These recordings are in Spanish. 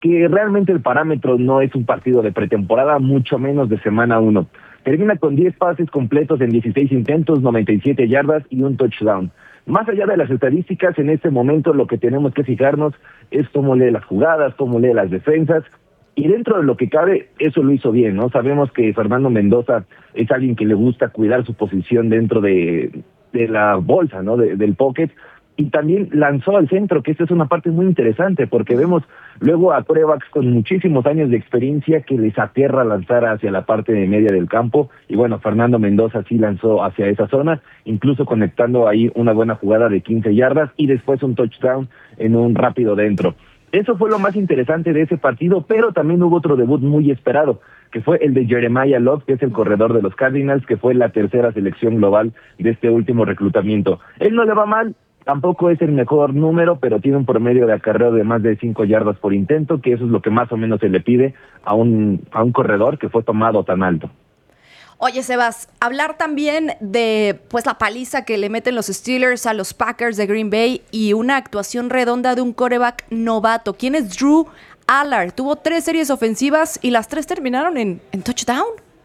que realmente el parámetro no es un partido de pretemporada, mucho menos de semana 1. Termina con 10 pases completos en 16 intentos, 97 yardas y un touchdown. Más allá de las estadísticas, en este momento lo que tenemos que fijarnos es cómo lee las jugadas, cómo lee las defensas, y dentro de lo que cabe, eso lo hizo bien, ¿no? Sabemos que Fernando Mendoza es alguien que le gusta cuidar su posición dentro de la bolsa, ¿no? Del pocket, y también lanzó al centro, que esta es una parte muy interesante, porque vemos luego a quarterbacks con muchísimos años de experiencia que les aterra lanzar hacia la parte de media del campo, y bueno, Fernando Mendoza sí lanzó hacia esa zona, incluso conectando ahí una buena jugada de 15 yardas, y después un touchdown en un rápido dentro. Eso fue lo más interesante de ese partido, pero también hubo otro debut muy esperado, que fue el de Jeremiah Love, que es el corredor de los Cardinals, que fue la tercera selección global de este último reclutamiento. Él no le va mal, tampoco es el mejor número, pero tiene un promedio de acarreo de más de 5 yardas por intento, que eso es lo que más o menos se le pide a un corredor que fue tomado tan alto. Oye, Sebas, hablar también de pues la paliza que le meten los Steelers a los Packers de Green Bay y una actuación redonda de un quarterback novato. ¿Quién es Drew Allard? Tuvo 3 series ofensivas y las 3 terminaron en touchdown.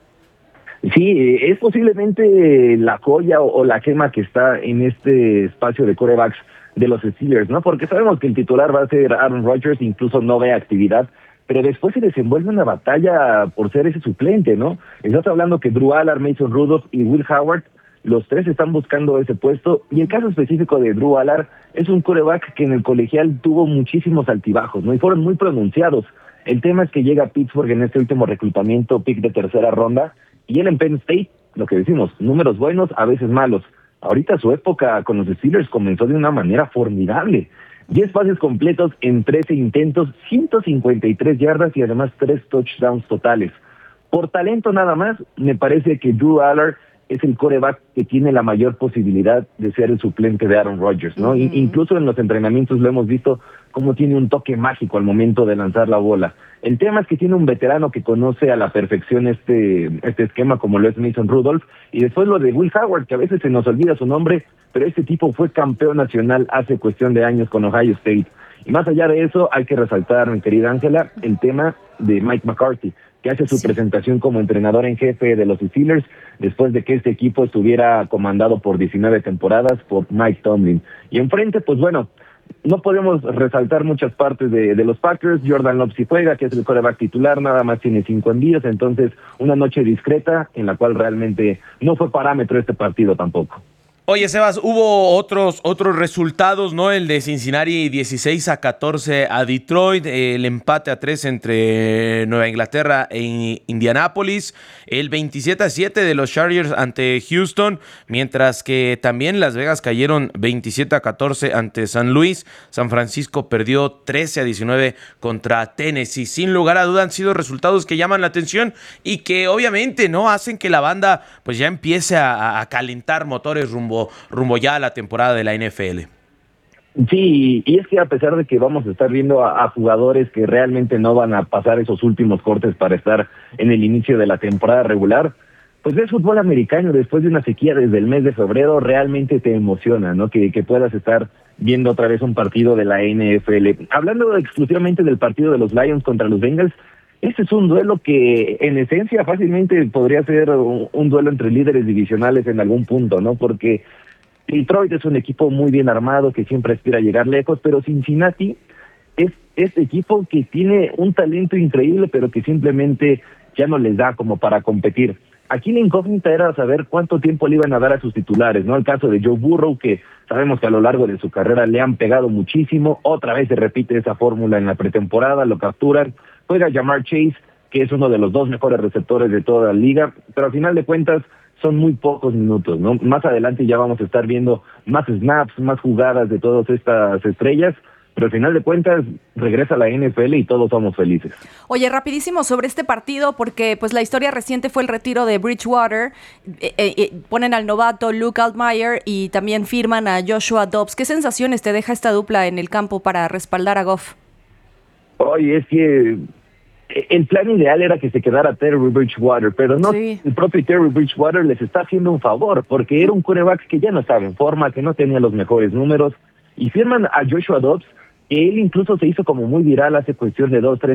Sí, es posiblemente la joya o la gema que está en este espacio de quarterbacks de los Steelers, ¿no? Porque sabemos que el titular va a ser Aaron Rodgers, incluso no ve actividad, pero después se desenvuelve una batalla por ser ese suplente, ¿no? Estás hablando que Drew Allard, Mason Rudolph y Will Howard, los 3 están buscando ese puesto, y el caso específico de Drew Allard es un quarterback que en el colegial tuvo muchísimos altibajos, ¿no? Y fueron muy pronunciados. El tema es que llega a Pittsburgh en este último reclutamiento, pick de tercera ronda, y él en Penn State, lo que decimos, números buenos, a veces malos. Ahorita su época con los Steelers comenzó de una manera formidable. 10 pases completos en 13 intentos, 153 yardas y además 3 touchdowns totales. Por talento nada más, me parece que Drew Allard es el quarterback que tiene la mayor posibilidad de ser el suplente de Aaron Rodgers, ¿no? Incluso en los entrenamientos lo hemos visto cómo tiene un toque mágico al momento de lanzar la bola. El tema es que tiene un veterano que conoce a la perfección este esquema, como lo es Mason Rudolph, y después lo de Will Howard, que a veces se nos olvida su nombre, pero este tipo fue campeón nacional hace cuestión de años con Ohio State. Y más allá de eso, hay que resaltar, mi querida Ángela, el tema de Mike McCarthy, que hace su presentación como entrenador en jefe de los Steelers después de que este equipo estuviera comandado por 19 temporadas por Mike Tomlin. Y enfrente, pues bueno, no podemos resaltar muchas partes de los Packers. Jordan Love sí juega, que es el quarterback titular, nada más tiene 5 envíos, entonces una noche discreta en la cual realmente no fue parámetro este partido tampoco. Oye, Sebas, hubo otros resultados, ¿no? El de Cincinnati 16-14 a Detroit, el empate a 3 entre Nueva Inglaterra e Indianápolis, el 27-7 de los Chargers ante Houston, mientras que también Las Vegas cayeron 27-14 ante San Luis. San Francisco perdió 13-19 contra Tennessee. Sin lugar a duda han sido resultados que llaman la atención y que obviamente no hacen que la banda pues ya empiece a calentar motores rumbo ya a la temporada de la NFL. Sí, y es que a pesar de que vamos a estar viendo a jugadores que realmente no van a pasar esos últimos cortes para estar en el inicio de la temporada regular, pues el fútbol americano después de una sequía desde el mes de febrero realmente te emociona, ¿no? Que puedas estar viendo otra vez un partido de la NFL. Hablando exclusivamente del partido de los Lions contra los Bengals, este es un duelo que en esencia fácilmente podría ser un duelo entre líderes divisionales en algún punto, ¿no? Porque Detroit es un equipo muy bien armado que siempre aspira a llegar lejos, pero Cincinnati es este equipo que tiene un talento increíble, pero que simplemente ya no les da como para competir. Aquí la incógnita era saber cuánto tiempo le iban a dar a sus titulares, ¿no? El caso de Joe Burrow, que sabemos que a lo largo de su carrera le han pegado muchísimo, otra vez se repite esa fórmula en la pretemporada, lo capturan, juega Ja'Marr Chase, que es uno de los 2 mejores receptores de toda la liga, pero al final de cuentas son muy pocos minutos, ¿no? Más adelante ya vamos a estar viendo más snaps, más jugadas de todas estas estrellas, pero al final de cuentas regresa a la NFL y todos somos felices. Oye, rapidísimo sobre este partido, porque pues la historia reciente fue el retiro de Bridgewater, ponen al novato Luke Altmaier y también firman a Joshua Dobbs. ¿Qué sensaciones te deja esta dupla en el campo para respaldar a Goff? Oye, es que el plan ideal era que se quedara Terry Bridgewater, pero no, sí. El propio Terry Bridgewater les está haciendo un favor, porque era un quarterback que ya no estaba en forma, que no tenía los mejores números, y firman a Joshua Dobbs, Él incluso se hizo como muy viral hace cuestión de 2, 3